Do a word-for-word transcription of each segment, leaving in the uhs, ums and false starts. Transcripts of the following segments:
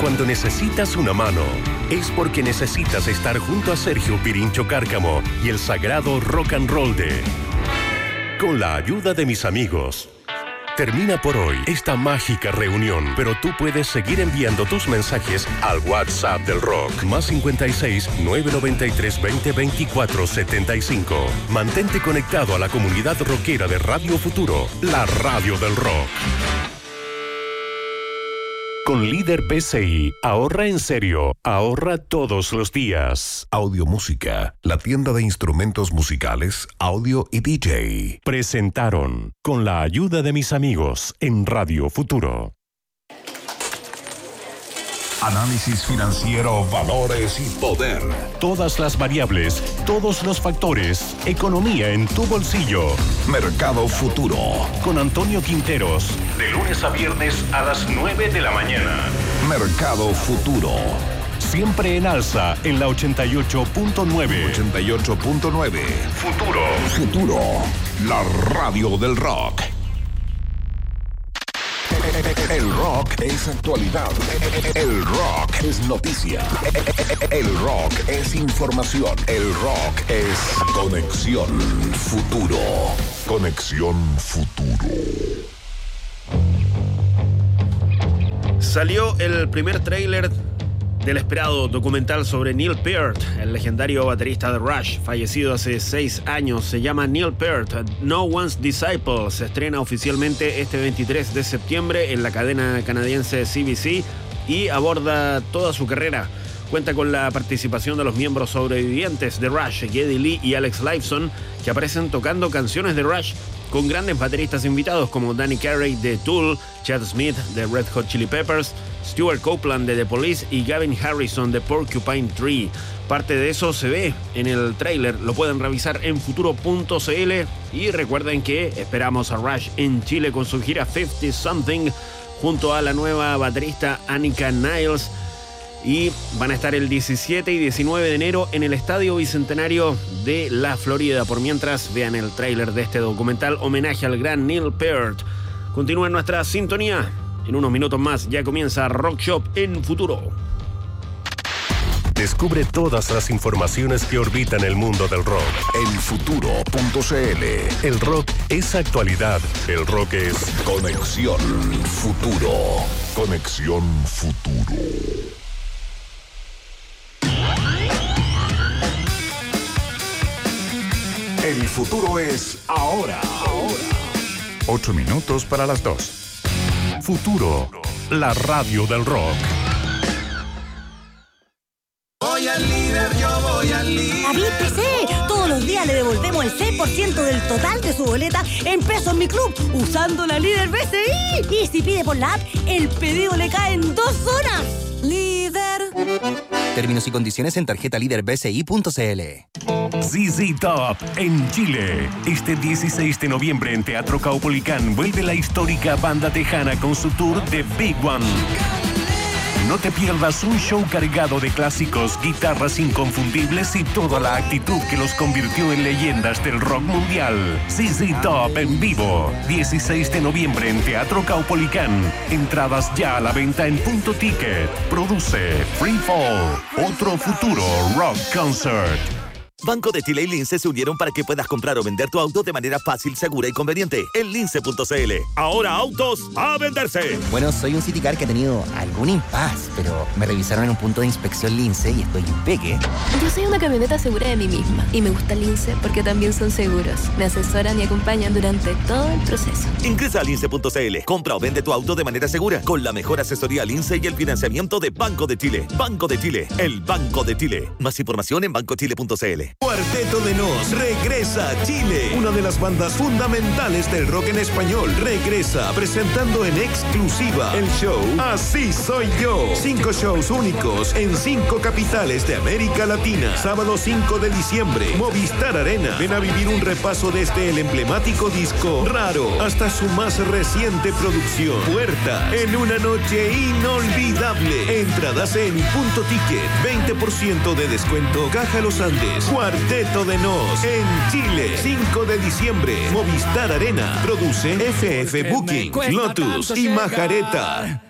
cuando necesitas una mano, es porque necesitas estar junto a Sergio Pirincho Cárcamo y el sagrado rock and roll de Con la ayuda de mis amigos. Termina por hoy esta mágica reunión, pero tú puedes seguir enviando tus mensajes al WhatsApp del rock, más cincuenta y seis, nueve noventa y tres, veinte, veinticuatro, setenta y cinco. Mantente conectado a la comunidad rockera de Radio Futuro, la radio del rock. Con Líder P C I, ahorra en serio, ahorra todos los días. Audio Música, la tienda de instrumentos musicales, audio y D J. Presentaron Con la ayuda de mis amigos en Radio Futuro. Análisis financiero, valores y poder. Todas las variables, todos los factores, economía en tu bolsillo. Mercado Futuro. Con Antonio Quinteros. De lunes a viernes a las nueve de la mañana. Mercado Futuro. Siempre en alza en la ochenta y ocho punto nueve. ochenta y ocho punto nueve. Futuro. Futuro. La radio del rock. El rock es actualidad. El rock es noticia. El rock es información. El rock es conexión futuro. Conexión futuro. Salió el primer tráiler del esperado documental sobre Neil Peart, el legendario baterista de Rush, fallecido hace seis años. Se llama Neil Peart, No One's Disciple. Se estrena oficialmente este veintitrés de septiembre en la cadena canadiense C B C y aborda toda su carrera. Cuenta con la participación de los miembros sobrevivientes de Rush, Geddy Lee y Alex Lifeson, que aparecen tocando canciones de Rush, con grandes bateristas invitados como Danny Carey de Tool, Chad Smith de Red Hot Chili Peppers, Stuart Copeland de The Police y Gavin Harrison de Porcupine Tree. Parte de eso se ve en el tráiler, lo pueden revisar en futuro punto c l y recuerden que esperamos a Rush en Chile con su gira cincuenta Something junto a la nueva baterista Annika Niles, y van a estar el diecisiete y diecinueve de enero en el Estadio Bicentenario de la Florida. Por mientras, vean el tráiler de este documental homenaje al gran Neil Peart. Continúa en nuestra sintonía. En unos minutos más ya comienza Rock Shop en Futuro. Descubre todas las informaciones que orbitan el mundo del rock en futuro punto c l. El rock es actualidad. El rock es conexión futuro. Conexión futuro. El futuro es ahora. Ahora. Ocho minutos para las dos. Futuro, la radio del rock. Voy al líder, yo voy al líder. David P C, todos los días le devolvemos el seis por ciento del total de su boleta en pesos en mi club, usando la Líder B C I. Y si pide por la app, el pedido le cae en dos horas. Líder. Términos y condiciones en tarjeta líder b c i punto c l. Z Z Top en Chile. Este dieciséis de noviembre en Teatro Caupolicán vuelve la histórica banda tejana con su tour de Big One. No te pierdas un show cargado de clásicos, guitarras inconfundibles y toda la actitud que los convirtió en leyendas del rock mundial. Z Z Top en vivo, dieciséis de noviembre en Teatro Caupolicán. Entradas ya a la venta en Punto Ticket. Produce Free Fall, otro futuro rock concert. Banco de Chile y Lince se unieron para que puedas comprar o vender tu auto de manera fácil, segura y conveniente en lince punto c l. Ahora autos a venderse. Bueno, soy un Citicar que ha tenido algún impas, pero me revisaron en un punto de inspección Lince y estoy impeque. Yo soy una camioneta segura de mí misma y me gusta Lince porque también son seguros. Me asesoran y acompañan durante todo el proceso. Ingresa a lince punto c l. Compra o vende tu auto de manera segura con la mejor asesoría Lince y el financiamiento de Banco de Chile. Banco de Chile, el Banco de Chile. Más información en banco chile punto c l. Cuarteto de Nos regresa a Chile. Una de las bandas fundamentales del rock en español regresa presentando en exclusiva el show Así Soy Yo. Cinco shows únicos en cinco capitales de América Latina. Sábado cinco de diciembre, Movistar Arena. Ven a vivir un repaso desde el emblemático disco Raro hasta su más reciente producción Puerta, en una noche inolvidable. Entradas en Punto Ticket. veinte por ciento de descuento. Caja Los Andes. Cuarteto de Nos en Chile. cinco de diciembre, Movistar Arena. Produce F F Booking, Lotus y Majareta.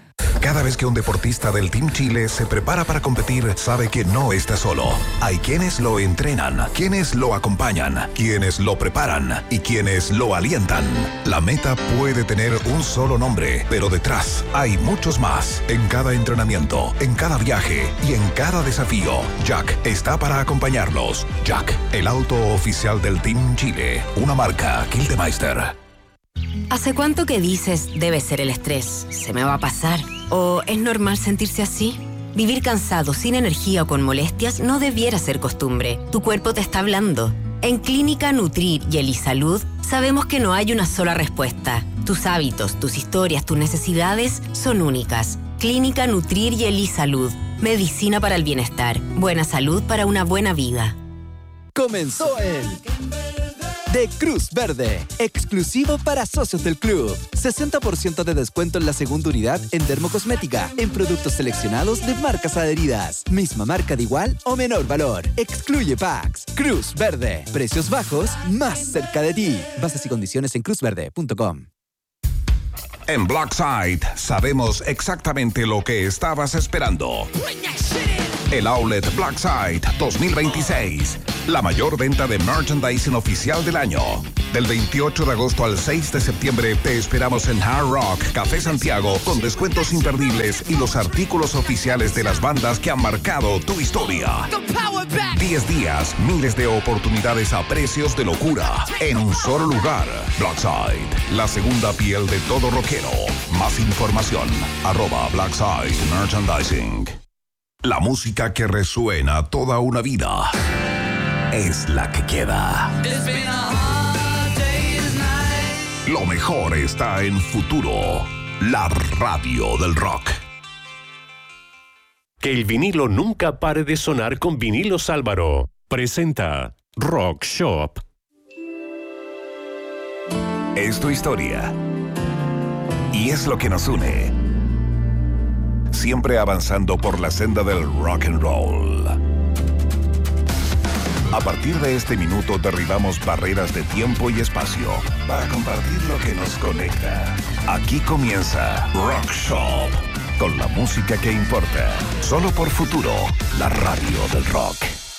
Cada vez que un deportista del Team Chile se prepara para competir, sabe que no está solo. Hay quienes lo entrenan, quienes lo acompañan, quienes lo preparan y quienes lo alientan. La meta puede tener un solo nombre, pero detrás hay muchos más. En cada entrenamiento, en cada viaje y en cada desafío, Jack está para acompañarlos. Jack, el auto oficial del Team Chile, una marca Gildemeister. ¿Hace cuánto que dices debe ser el estrés? ¿Se me va a pasar? ¿O es normal sentirse así? Vivir cansado, sin energía o con molestias no debiera ser costumbre. Tu cuerpo te está hablando. En Clínica Nutrir y Elisalud sabemos que no hay una sola respuesta. Tus hábitos, tus historias, tus necesidades son únicas. Clínica Nutrir y Elisalud. Medicina para el bienestar. Buena salud para una buena vida. Comenzó el de Cruz Verde, exclusivo para socios del club. sesenta por ciento de descuento en la segunda unidad en dermocosmética, en productos seleccionados de marcas adheridas. Misma marca de igual o menor valor. Excluye packs. Cruz Verde. Precios bajos, más cerca de ti. Bases y condiciones en cruz verde punto com. En Blackside sabemos exactamente lo que estabas esperando. El Outlet Blackside dos mil veintiséis. La mayor venta de merchandising oficial del año. Del veintiocho de agosto al seis de septiembre te esperamos en Hard Rock Café Santiago con descuentos imperdibles y los artículos oficiales de las bandas que han marcado tu historia. diez días, miles de oportunidades a precios de locura en un solo lugar. Blackside, la segunda piel de todo rockero. Más información, arroba Blackside Merchandising. La música que resuena toda una vida es la que queda. Lo mejor está en Futuro, la radio del rock. Que el vinilo nunca pare de sonar con Vinilos Álvaro. Presenta Rock Shop. Es tu historia. Y es lo que nos une. Siempre avanzando por la senda del rock and roll. A partir de este minuto derribamos barreras de tiempo y espacio para compartir lo que nos conecta. Aquí comienza Rock Shop, con la música que importa. Solo por Futuro, la radio del rock.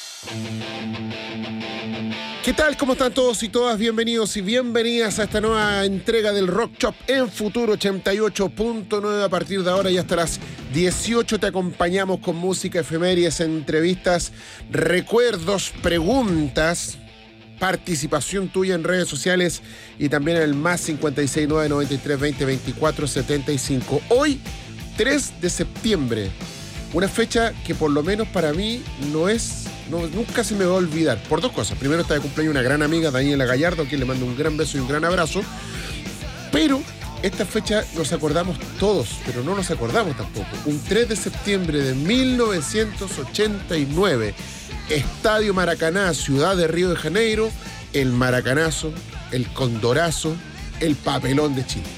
¿Qué tal? ¿Cómo están todos y todas? Bienvenidos y bienvenidas a esta nueva entrega del Rock Shop en Futuro ochenta y ocho punto nueve. A partir de ahora y hasta las dieciocho te acompañamos con música, efemérides, entrevistas, recuerdos, preguntas, participación tuya en redes sociales y también en el más cincuenta y seis, nueve noventa y tres, veinte, veinticuatro, setenta y cinco. Hoy, tres de septiembre, una fecha que por lo menos para mí no es... No, nunca se me va a olvidar, por dos cosas. Primero, está de cumpleaños una gran amiga, Daniela Gallardo, a quien le mando un gran beso y un gran abrazo. Pero esta fecha nos acordamos todos, pero no nos acordamos tampoco. Un tres de septiembre de mil novecientos ochenta y nueve, Estadio Maracaná, ciudad de Río de Janeiro, el maracanazo, el condorazo, el papelón de Chile.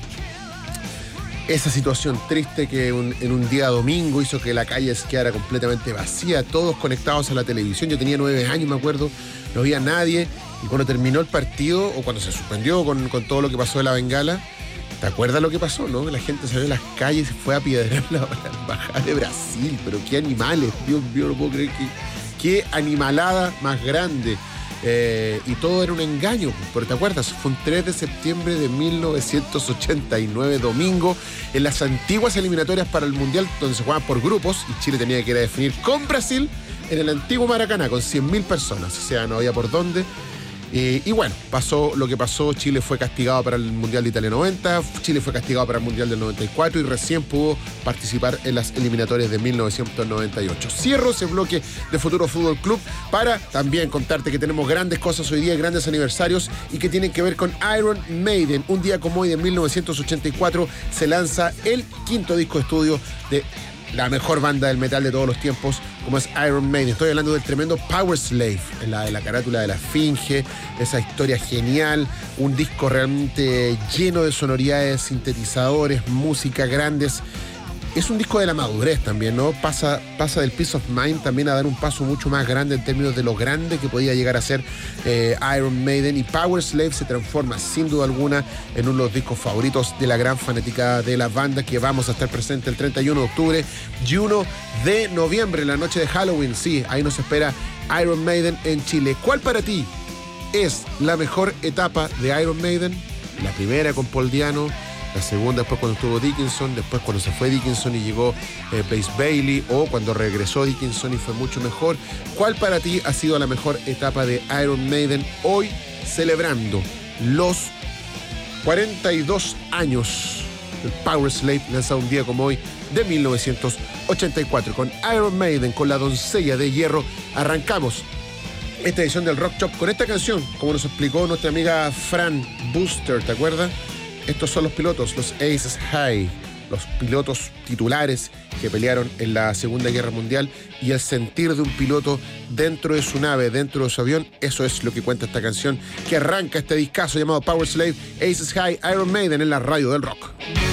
Esa situación triste que un, en un día domingo hizo que la calle quedara completamente vacía, todos conectados a la televisión. Yo tenía nueve años, me acuerdo, no había nadie. Y cuando terminó el partido, o cuando se suspendió con, con todo lo que pasó de la bengala, ¿te acuerdas lo que pasó, no? La gente salió a las calles y fue a piedrar la, la embajada de Brasil. Pero qué animales, Dios mío, no puedo creer que... Qué animalada más grande. Eh, y todo era un engaño, pero ¿te acuerdas? Fue un tres de septiembre de mil novecientos ochenta y nueve, domingo, en las antiguas eliminatorias para el Mundial, donde se jugaban por grupos, y Chile tenía que ir a definir con Brasil en el antiguo Maracaná, con cien mil personas, o sea, no había por dónde. Eh, y bueno, pasó lo que pasó. Chile fue castigado para el Mundial de Italia noventa, Chile fue castigado para el Mundial del noventa y cuatro y recién pudo participar en las eliminatorias de mil novecientos noventa y ocho. Cierro ese bloque de Futuro Fútbol Club para también contarte que tenemos grandes cosas hoy día, grandes aniversarios y que tienen que ver con Iron Maiden. Un día como hoy de mil novecientos ochenta y cuatro se lanza el quinto disco de estudio de la mejor banda del metal de todos los tiempos, como es Iron Maiden. Estoy hablando del tremendo Power Slave, la de la carátula de la Esfinge, esa historia genial, un disco realmente lleno de sonoridades, sintetizadores, música, grandes es un disco de la madurez también, ¿no? Pasa, pasa del Peace of Mind también a dar un paso mucho más grande en términos de lo grande que podía llegar a ser eh, Iron Maiden, y Powerslave se transforma sin duda alguna en uno de los discos favoritos de la gran fanática de la banda, que vamos a estar presente el treinta y uno de octubre y uno de noviembre, la noche de Halloween. Sí, ahí nos espera Iron Maiden en Chile. ¿Cuál para ti es la mejor etapa de Iron Maiden? La primera con Paul Diano, la segunda después cuando estuvo Dickinson, después cuando se fue Dickinson y llegó eh, Blaze Bayley, o cuando regresó Dickinson y fue mucho mejor. ¿Cuál para ti ha sido la mejor etapa de Iron Maiden hoy, celebrando los cuarenta y dos años del Powerslave, lanzado un día como hoy de mil novecientos ochenta y cuatro? Con Iron Maiden, con la doncella de hierro, arrancamos esta edición del Rock Shop con esta canción, como nos explicó nuestra amiga Fran Booster, ¿te acuerdas? Estos son los pilotos, los Aces High, los pilotos titulares que pelearon en la Segunda Guerra Mundial, y el sentir de un piloto dentro de su nave, dentro de su avión. Eso es lo que cuenta esta canción que arranca este discazo llamado Powerslave, Aces High, Iron Maiden en la radio del rock.